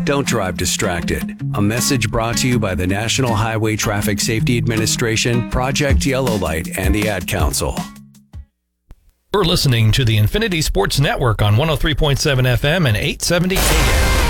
Don't drive distracted. A message brought to you by the National Highway Traffic Safety Administration, Project Yellow Light, and the Ad Council. We're listening to the Infinity Sports Network on 103.7 FM and 870 AM.